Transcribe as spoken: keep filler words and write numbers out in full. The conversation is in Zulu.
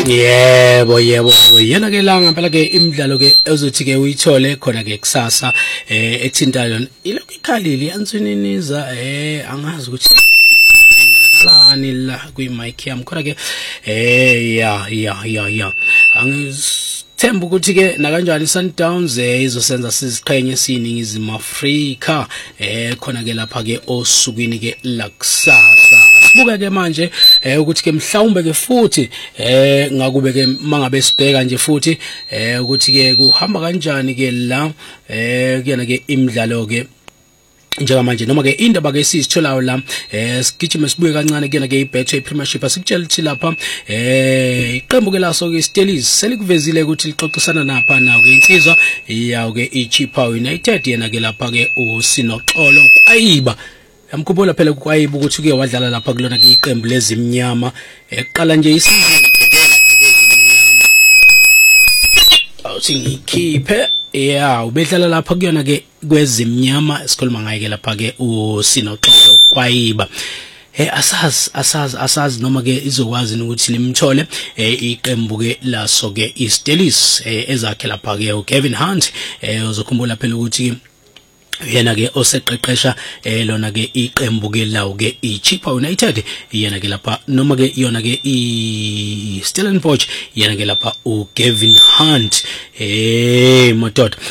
Yebo yebo yena ke la ngempela ke imidlalo ke ezothi ke uyithole khona ke kusasa eh ethintana ilokhu ikhalile yanswininiza eh angazi ukuthi lani la kwi mic yami khona ke eh ya ya ya ya angithemba ukuthi ke na kanjani Sundowns eh izosenza siziqhenye siningizimu Afrika eh khona ke lapha ke osukwini ke lakusasa buka ke manje eh ukuthi ke mhlawumbe ke futhi eh ngakube ke mangabe sibheka nje futhi eh ukuthi ke kuhamba kanjani ke la eh kuyena ke imidlalo ke njengamanje noma ke indaba ke sisitholayo la eh sigijime sibuye kancane kuyena ke iBetway Premiership asikutshela ukuthi lapha eh iqembu ke laso ke Stelis selikuvezile ukuthi lixoxisana napha nawo ke insizwa yawo ke iChippa United yena ke lapha ke uSinoxolo kwayiba yamkhumbula phela kwayiba ukuthi uke wadlala lapha kulona ke iqembu lezimnyama eqala nje isizini ngokela lezimnyama awuthi ngikhiphe yeah ubedlala lapha kuyona ke kwezimnyama esikhuluma ngaye ke lapha ke uSinoxolo kwayiba eh asazi asazi asazi noma ke izokwazi ukuthi limthole eh iqembu ke laso ke iStelis eh ezakhe lapha ke uKevin Hunt eh uzokhumbula phela ukuthi yena ke oseqeqesha eh lona ke iqembu ke lawo ke iChippa United yena ke lapha noma ke yona ke iStellenbosch yena ke lapha uKevin Hunt eh madoda